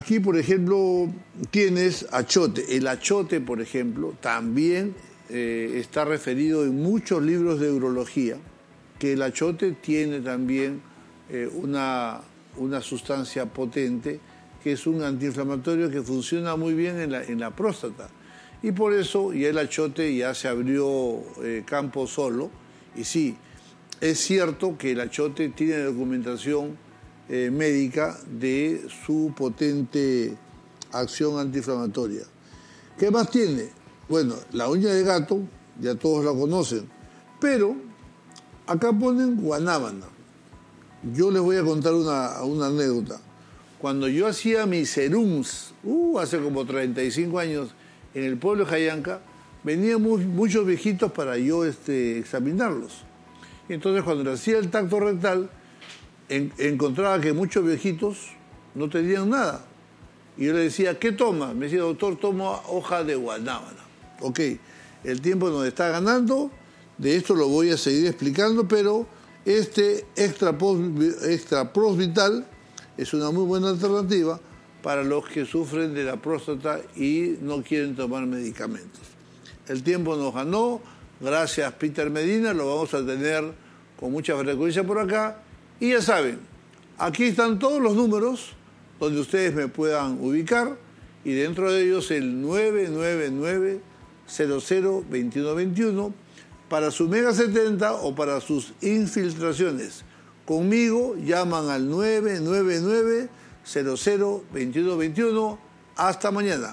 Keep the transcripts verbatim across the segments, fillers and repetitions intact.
aquí, por ejemplo, tienes achote. El achote, por ejemplo, también eh, está referido en muchos libros de urología, que el achote tiene también eh, una, una sustancia potente, que es un antiinflamatorio que funciona muy bien en la, en la próstata. Y por eso ya el achote ya se abrió eh, campo solo. Y sí, es cierto que el achote tiene documentación eh, médica de su potente acción antiinflamatoria. ¿Qué más tiene? Bueno, la uña de gato, ya todos la conocen, pero acá ponen guanábana. Yo les voy a contar una, una anécdota. Cuando yo hacía mis serums, uh, hace como treinta y cinco años, en el pueblo de Jayanca, venían muy, muchos viejitos para yo este, examinarlos. Y entonces cuando le hacía el tacto rectal, en, encontraba que muchos viejitos no tenían nada. Y yo le decía, ¿qué toma? Me decía, doctor, tomo hoja de guanábana. Ok, el tiempo nos está ganando, de esto lo voy a seguir explicando, pero este extra post, extra Pros Vital es una muy buena alternativa para los que sufren de la próstata y no quieren tomar medicamentos. El tiempo nos ganó, gracias Peter Medina, lo vamos a tener con mucha frecuencia por acá. Y ya saben, aquí están todos los números donde ustedes me puedan ubicar y dentro de ellos el nueve nueve nueve, cero cero, veintiuno veintiuno para su Mega setenta o para sus infiltraciones. Conmigo llaman al nueve nueve nueve, cero cero, veintiuno veintiuno. Hasta mañana.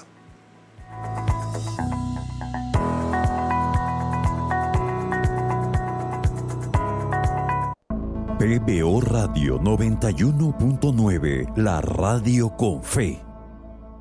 P B O Radio noventa y uno punto nueve, la radio con fe.